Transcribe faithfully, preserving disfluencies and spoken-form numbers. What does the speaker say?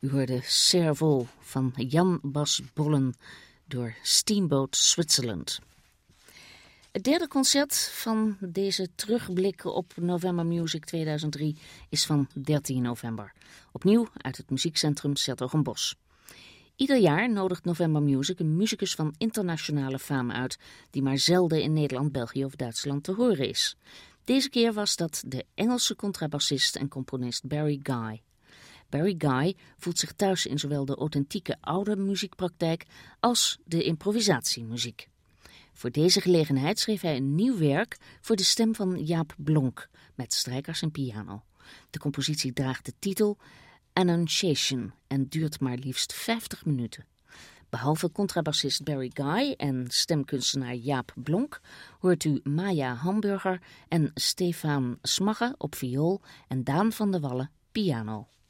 U hoorde Serval van Jan Bas Bollen door Steamboat Switzerland. Het derde concert van deze terugblik op November Music tweeduizend drie is van dertien november. Opnieuw uit het muziekcentrum 's-Hertogenbosch. Ieder jaar nodigt November Music een muzikus van internationale faam uit, die maar zelden in Nederland, België of Duitsland te horen is. Deze keer was dat de Engelse contrabassist en componist Barry Guy. Barry Guy voelt zich thuis in zowel de authentieke oude muziekpraktijk als de improvisatiemuziek. Voor deze gelegenheid schreef hij een nieuw werk voor de stem van Jaap Blonk, met strijkers en piano. De compositie draagt de titel Annunciation en duurt maar liefst vijftig minuten. Behalve contrabassist Barry Guy en stemkunstenaar Jaap Blonk hoort u Maya Hamburger en Stefan Smagge op viool en Daan van der Wallen piano.